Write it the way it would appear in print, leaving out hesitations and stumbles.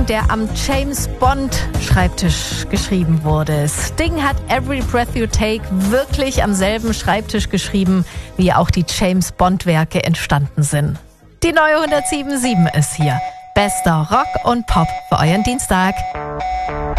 Song, der am James Bond Schreibtisch geschrieben wurde. Sting hat Every Breath You Take wirklich am selben Schreibtisch geschrieben, wie auch die James Bond Werke entstanden sind. Die neue 107.7 ist hier. Bester Rock und Pop für euren Dienstag.